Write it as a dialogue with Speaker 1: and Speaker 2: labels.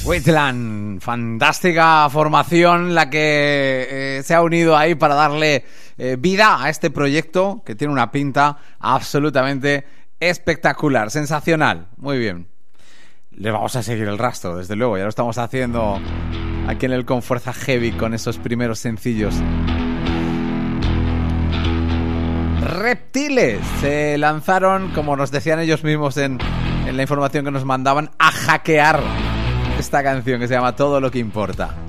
Speaker 1: Wetland, fantástica formación la que se ha unido ahí para darle vida a este proyecto que tiene una pinta absolutamente espectacular, sensacional. Muy bien. Le vamos a seguir el rastro, desde luego, ya lo estamos haciendo aquí en el Con Fuerza Heavy con esos primeros sencillos. Reptiles se lanzaron, como nos decían ellos mismos en la información que nos mandaban, a hackear esta canción que se llama Todo lo que importa.